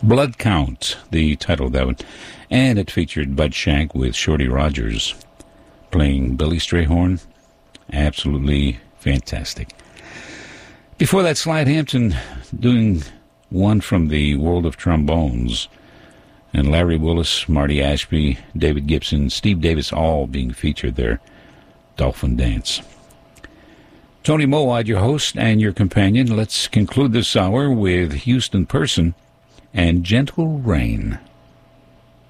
Blood Count, the title of that one. And it featured Bud Shank with Shorty Rogers playing Billy Strayhorn. Absolutely fantastic. Before that, Slide Hampton doing one from the world of trombones. And Larry Willis, Marty Ashby, David Gibson, Steve Davis, all being featured there. Dolphin Dance. Tony Mowat, your host and your companion. Let's conclude this hour with Houston Person and Gentle Rain.